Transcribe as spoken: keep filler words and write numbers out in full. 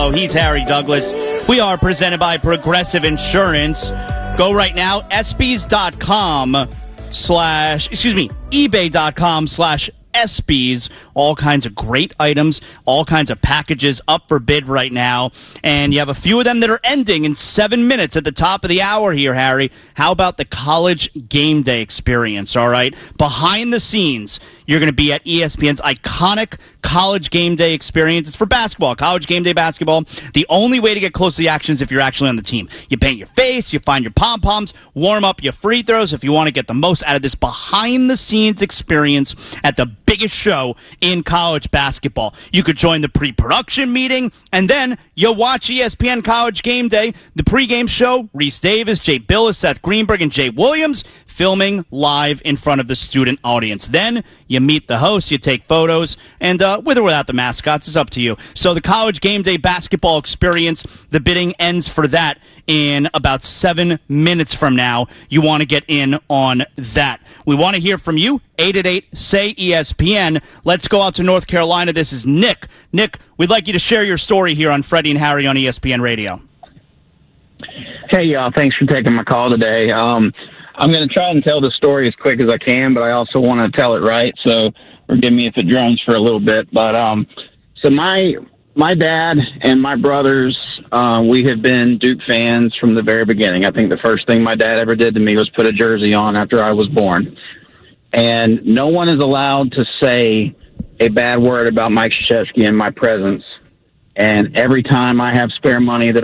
Oh, he's Harry Douglas. We are presented by Progressive Insurance. Go right now, ESPYs.com slash, excuse me, eBay.com slash ESPYs. All kinds of great items, all kinds of packages up for bid right now. And you have a few of them that are ending in seven minutes at the top of the hour here, Harry. How about the College Game Day experience, all right? Behind the scenes, you're going to be at E S P N's iconic College Game Day experience. It's for basketball, College Game Day basketball. The only way to get close to the action is if you're actually on the team. You paint your face, you find your pom-poms, warm up your free throws if you want to get the most out of this behind-the-scenes experience at the biggest show in college basketball. You could join the pre-production meeting, and then you'll watch E S P N College Game Day, the pregame show, Reese Davis, Jay Billis, Seth Greenberg, and Jay Williams, filming live in front of the student audience. Then you meet the hosts, you take photos, and uh, with or without the mascots, it's up to you. So the College Game Day basketball experience, the bidding ends for that in about seven minutes from now. You want to get in on that. We want to hear from you, eight eight eight, S A Y, E S P N. Let's go out to North Carolina. This is Nick. Nick, we'd like you to share your story here on Freddie and Harry on E S P N Radio. Hey, y'all. Thanks for taking my call today. Um, I'm going to try and tell the story as quick as I can, but I also want to tell it right, so forgive me if it drones for a little bit. But um, so my my dad and my brothers, uh, we have been Duke fans from the very beginning. I think the first thing my dad ever did to me was put a jersey on after I was born. And no one is allowed to say a bad word about Mike Krzyzewski in my presence. And every time I have spare money that